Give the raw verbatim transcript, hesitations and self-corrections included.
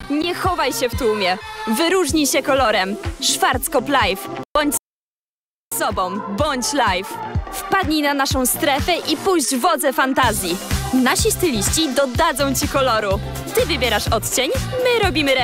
Nie chowaj się w tłumie. Wyróżnij się kolorem. Schwarzkopf Live. Bądź sobą, bądź live. Wpadnij na naszą strefę i puść wodze fantazji. Nasi styliści dodadzą ci koloru. Ty wybierasz odcień, my robimy resztę.